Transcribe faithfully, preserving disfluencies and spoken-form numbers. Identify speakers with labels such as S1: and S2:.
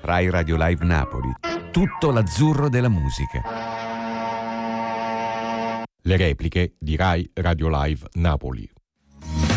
S1: Rai Radio Live Napoli. Tutto l'azzurro della musica.
S2: Le repliche di Rai Radio Live Napoli.